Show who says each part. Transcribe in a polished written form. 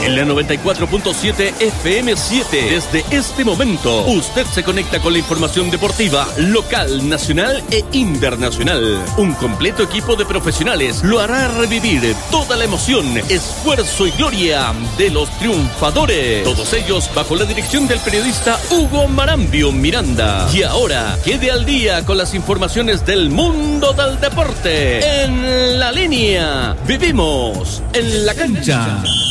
Speaker 1: En la 94.7 FM7. Desde este momento, usted se conecta con la información deportiva local, nacional e internacional. Un completo equipo de profesionales lo hará revivir toda la emoción, esfuerzo y gloria de los triunfadores. Todos ellos bajo la dirección del periodista Hugo Marambio Miranda. Y ahora, quede al día con las informaciones del mundo del deporte. En la línea, vivimos en la cancha.